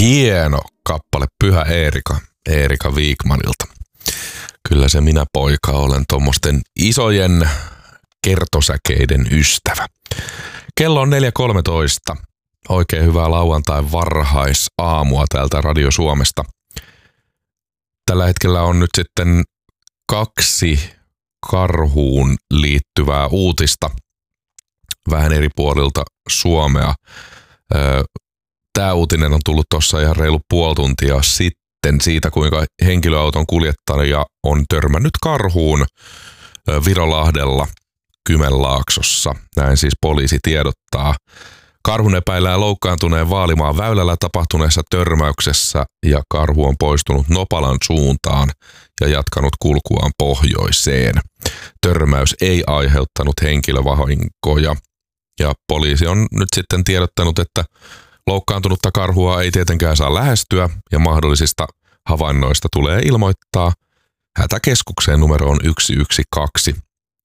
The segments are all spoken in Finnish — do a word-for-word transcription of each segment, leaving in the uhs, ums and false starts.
Hieno kappale Pyhä Eerika, Eerika Wikmanilta. Kyllä se minä poika olen tuommoisten isojen kertosäkeiden ystävä. Kello on neljä kolmetoista. Oikein hyvää lauantai varhaisaamua täältä Radio Suomesta. Tällä hetkellä on nyt sitten kaksi karhuun liittyvää uutista vähän eri puolilta Suomea. Tämä uutinen on tullut tuossa ihan reilu puoli tuntia sitten siitä, kuinka henkilöauton kuljettaja on törmännyt karhuun Virolahdella Kymenlaaksossa. Näin siis poliisi tiedottaa. Karhun epäillään loukkaantuneen Vaalimaan väylällä tapahtuneessa törmäyksessä ja karhu on poistunut Nopalan suuntaan ja jatkanut kulkuaan pohjoiseen. Törmäys ei aiheuttanut henkilövahinkoja ja poliisi on nyt sitten tiedottanut, että loukkaantunutta karhua ei tietenkään saa lähestyä ja mahdollisista havainnoista tulee ilmoittaa hätäkeskukseen numeroon yksi yksi kaksi.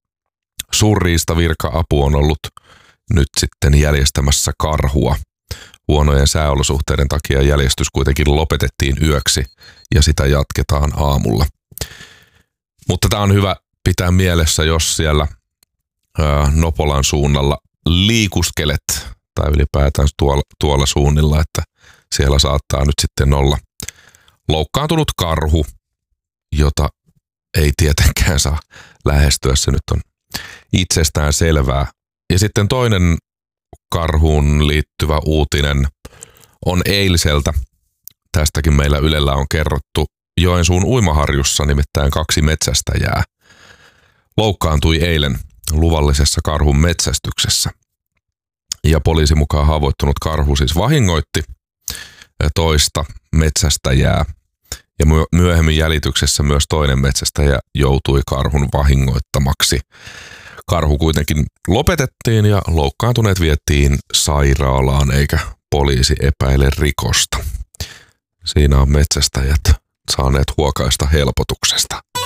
Suurriistavirka-apu on ollut nyt sitten järjestämässä karhua. Huonojen sääolosuhteiden takia jäljestys kuitenkin lopetettiin yöksi ja sitä jatketaan aamulla. Mutta tämä on hyvä pitää mielessä, jos siellä ää, Nopolan suunnalla liikuskelet tai ylipäätään tuolla, tuolla suunnilla, että siellä saattaa nyt sitten olla loukkaantunut karhu, jota ei tietenkään saa lähestyä. Se nyt on itsestään selvää. Ja sitten toinen karhuun liittyvä uutinen on eiliseltä. Tästäkin meillä Ylellä on kerrottu. Joensuun uimaharjussa nimittäin kaksi metsästäjää loukkaantui eilen luvallisessa karhun metsästyksessä. Ja poliisin mukaan haavoittunut karhu siis vahingoitti toista metsästäjää. Ja myöhemmin jäljityksessä myös toinen metsästäjä joutui karhun vahingoittamaksi. Karhu kuitenkin lopetettiin ja loukkaantuneet viettiin sairaalaan eikä poliisi epäile rikosta. Siinä on metsästäjät saaneet huokaista helpotuksesta.